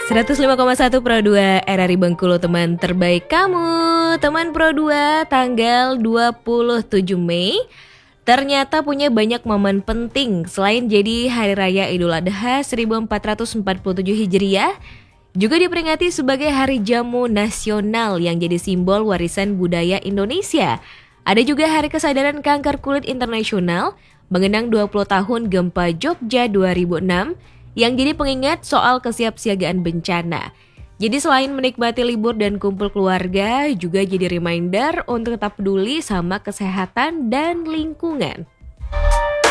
105,1 Pro 2 RRI Bengkulu, teman terbaik kamu. Teman Pro 2, tanggal 27 Mei ternyata punya banyak momen penting. Selain jadi Hari Raya Idul Adha 1447 Hijriah, juga diperingati sebagai Hari Jamu Nasional yang jadi simbol warisan budaya Indonesia. Ada juga Hari Kesadaran Kanker Kulit Internasional, mengenang 20 tahun Gempa Jogja 2006, yang jadi pengingat soal kesiapsiagaan bencana. Jadi selain menikmati libur dan kumpul keluarga, juga jadi reminder untuk tetap peduli sama kesehatan dan lingkungan.